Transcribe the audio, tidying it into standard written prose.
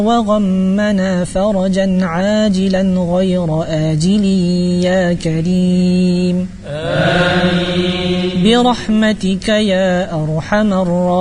وغمنا فرجا عاجلا غير آجل يا كريم. آمين. برحمتك يا أرحم الراحمين.